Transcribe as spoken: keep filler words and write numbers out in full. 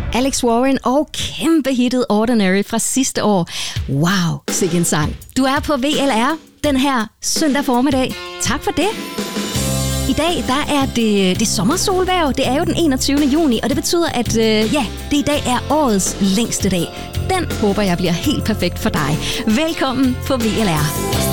Alex Warren og kæmpe hittet Ordinary fra sidste år. Wow, sikke en sang. Du er på V L R den her søndag formiddag. Tak for det. I dag der er det, det sommersolvejr. Det er jo den enogtyvende juni, og det betyder, at øh, ja, det i dag er årets længste dag. Den håber jeg bliver helt perfekt for dig. Velkommen på V L R.